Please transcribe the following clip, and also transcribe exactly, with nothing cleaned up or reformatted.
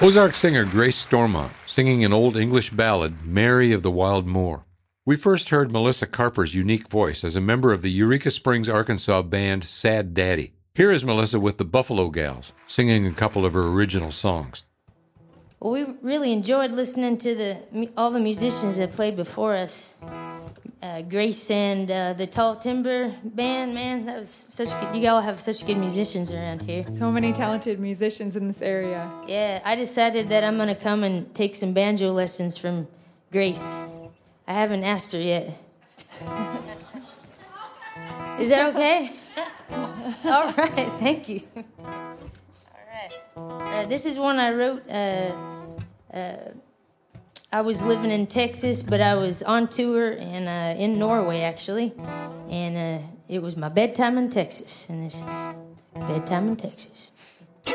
Ozark singer Grace Stormont singing an old English ballad, Mary of the Wild Moor. We first heard Melissa Carper's unique voice as a member of the Eureka Springs, Arkansas band Sad Daddy. Here is Melissa with the Buffalo Gals, singing a couple of her original songs. Well, we really enjoyed listening to the all the musicians that played before us. Uh, Grace and uh, the Tall Timber Band, man, that was such good. You all have such good musicians around here. So many talented musicians in this area. Yeah, I decided that I'm going to come and take some banjo lessons from Grace. I haven't asked her yet. Is that okay? All right, thank you. All right. Uh, this is one I wrote. Uh, uh, I was living in Texas, but I was on tour and uh, in Norway, actually. And uh, it was my bedtime in Texas. And this is bedtime in Texas.